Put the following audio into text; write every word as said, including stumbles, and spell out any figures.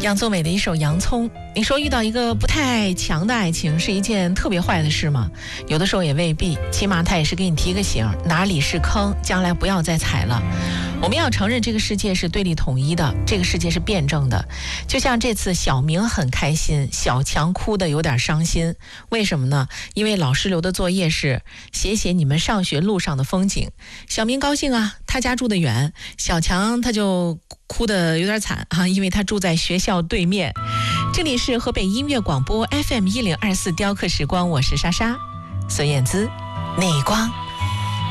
杨宗纬的一首《洋葱》，你说遇到一个不太强的爱情是一件特别坏的事吗？有的时候也未必，起码他也是给你提个醒，哪里是坑，将来不要再踩了。我们要承认这个世界是对立统一的，这个世界是辩证的。就像这次小明很开心，小强哭得有点伤心，为什么呢？因为老师留的作业是写写你们上学路上的风景。小明高兴啊，他家住得远，小强他就哭得有点惨啊，因为他住在学校对面。这里是河北音乐广播 F M 一零二四雕刻时光，我是莎莎，孙燕姿，内光。